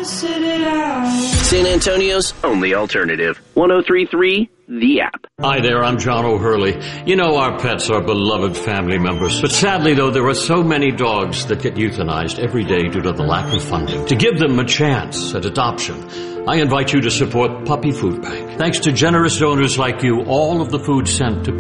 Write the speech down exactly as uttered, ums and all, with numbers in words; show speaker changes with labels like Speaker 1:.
Speaker 1: sit it out.
Speaker 2: San Antonio's only alternative. one oh three point three The App.
Speaker 3: Hi there, I'm John O'Hurley. You know our pets are beloved family members. But sadly, though, there are so many dogs that get euthanized every day due to the lack of funding. To give them a chance at adoption, I invite you to support Puppy Food Bank. Thanks to generous donors like you, all of the food sent to